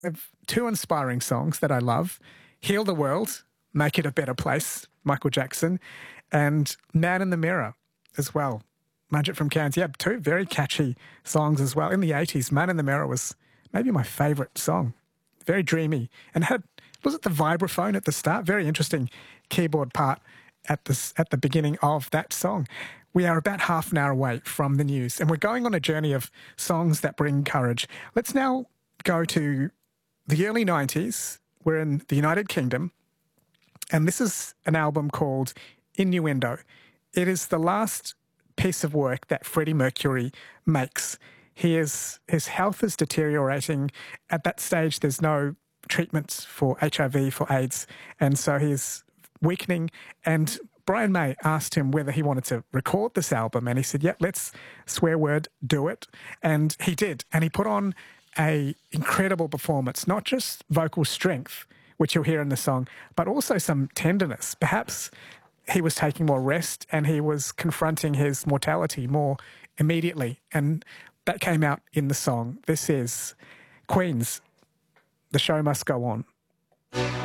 Of two inspiring songs that I love: Heal the World, Make It a Better Place, Michael Jackson, and Man in the Mirror as well, Margaret from Cairns. Yeah, two very catchy songs as well. In the 80s, Man in the Mirror was maybe my favourite song. Very dreamy, and was it the vibraphone at the start? Very interesting keyboard part at the beginning of that song. We are about half an hour away from the news, and we're going on a journey of songs that bring courage. Let's now go to the early 90s. We're in the United Kingdom, and this is an album called Innuendo. It is the last piece of work that Freddie Mercury makes. His health is deteriorating. At that stage, there's no treatments for HIV, for AIDS, and so he's weakening. And Brian May asked him whether he wanted to record this album, and he said, yeah, let's, swear word, do it. And he did, and he put on an incredible performance, not just vocal strength, which you'll hear in the song, but also some tenderness. Perhaps he was taking more rest and he was confronting his mortality more immediately, and that came out in the song. This is Queen's The Show Must Go On.